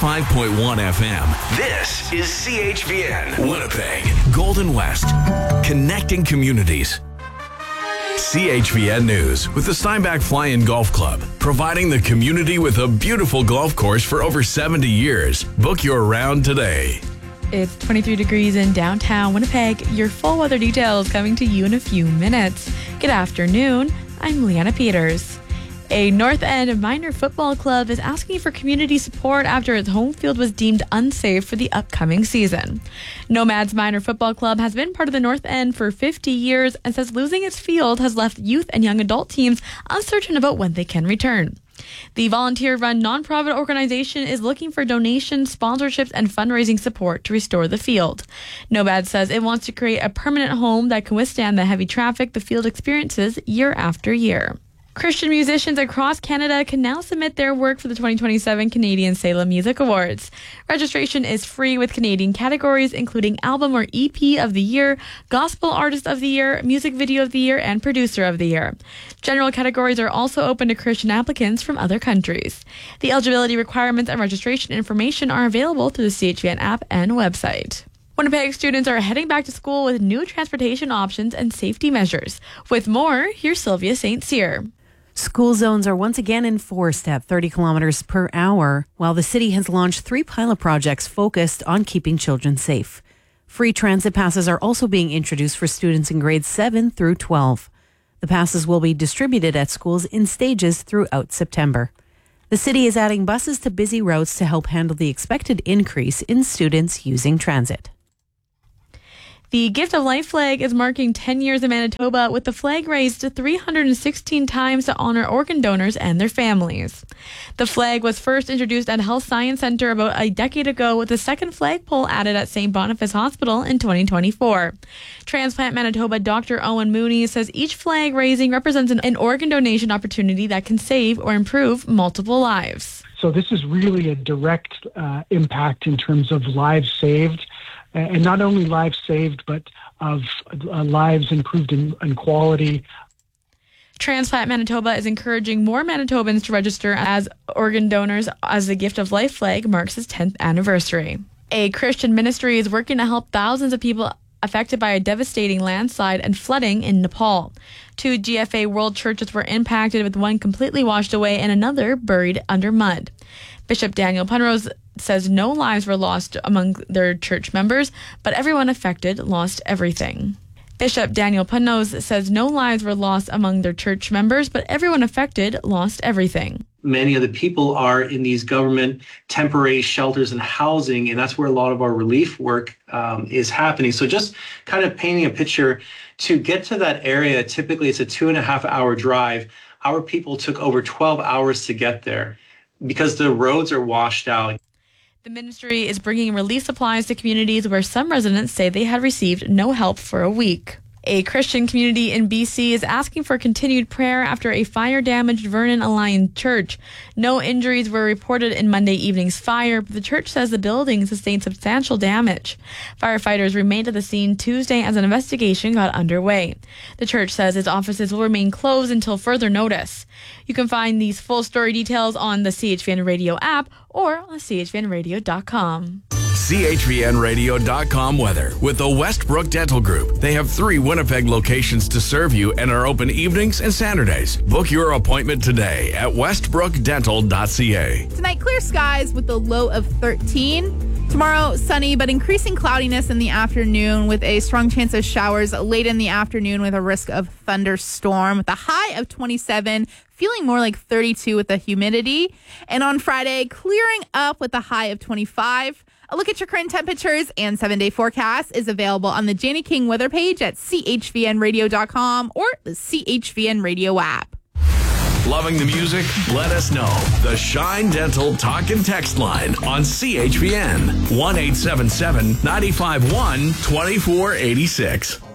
95.1 FM. This is CHVN, Winnipeg, Golden West, connecting communities. CHVN News with the Steinbach Fly-In Golf Club, providing the community with a beautiful golf course for over 70 years. Book your round today. It's 23 degrees in downtown Winnipeg. Your full weather details coming to you in a few minutes. Good afternoon. I'm Leanna Peters. A North End minor football club is asking for community support after its home field was deemed unsafe for the upcoming season. Nomads Minor Football Club has been part of the North End for 50 years and says losing its field has left youth and young adult teams uncertain about when they can return. The volunteer-run nonprofit organization is looking for donations, sponsorships, and fundraising support to restore the field. Nomad says it wants to create a permanent home that can withstand the heavy traffic the field experiences year after year. Christian musicians across Canada can now submit their work for the 2027 Canadian Salem Music Awards. Registration is free with Canadian categories including Album or EP of the Year, Gospel Artist of the Year, Music Video of the Year, and Producer of the Year. General categories are also open to Christian applicants from other countries. The eligibility requirements and registration information are available through the CHVN app and website. Winnipeg students are heading back to school with new transportation options and safety measures. With more, here's Sylvia St. Cyr. School zones are once again enforced at 30 kilometers per hour, while the city has launched 3 pilot projects focused on keeping children safe. Free transit passes are also being introduced for students in grades 7 through 12. The passes will be distributed at schools in stages throughout September. The city is adding buses to busy routes to help handle the expected increase in students using transit. The Gift of Life flag is marking 10 years in Manitoba, with the flag raised 316 times to honor organ donors and their families. The flag was first introduced at Health Science Centre about a decade ago, with the second flagpole added at St. Boniface Hospital in 2024. Transplant Manitoba Dr. Owen Mooney says each flag raising represents an organ donation opportunity that can save or improve multiple lives. So this is really a direct impact in terms of lives saved. And not only lives saved, but of lives improved in quality. Transplant Manitoba is encouraging more Manitobans to register as organ donors as the Gift of Life flag marks its 10th anniversary. A Christian ministry is working to help thousands of people affected by a devastating landslide and flooding in Nepal. 2 GFA World churches were impacted, with one completely washed away and another buried under mud. Bishop Daniel Penrose says no lives were lost among their church members, but everyone affected lost everything. Bishop Daniel Penrose says no lives were lost among their church members, but everyone affected lost everything. Many of the people are in these government temporary shelters and housing, and that's where a lot of our relief work is happening. So just kind of painting a picture, to get to that area, typically it's a 2.5 hour drive. Our people took over 12 hours to get there because the roads are washed out. The ministry is bringing relief supplies to communities where some residents say they had received no help for a week. A Christian community in BC is asking for continued prayer after a fire-damaged Vernon Alliance church. No injuries were reported in Monday evening's fire, but the church says the building sustained substantial damage. Firefighters remained at the scene Tuesday as an investigation got underway. The church says its offices will remain closed until further notice. You can find these full story details on the CHVN Radio app or on chvnradio.com. CHVNradio.com weather with the Westbrook Dental Group. They have 3 Winnipeg locations to serve you and are open evenings and Saturdays. Book your appointment today at westbrookdental.ca. Tonight, clear skies with a low of 13. Tomorrow, sunny but increasing cloudiness in the afternoon with a strong chance of showers late in the afternoon with a risk of thunderstorm with a high of 27, feeling more like 32 with the humidity. And on Friday, clearing up with a high of 25. A look at your current temperatures and 7-day forecast is available on the Janie King weather page at chvnradio.com or the CHVN Radio app. Loving the music? Let us know. The Shine Dental Talk and Text line on CHVN 1-877-951-2486.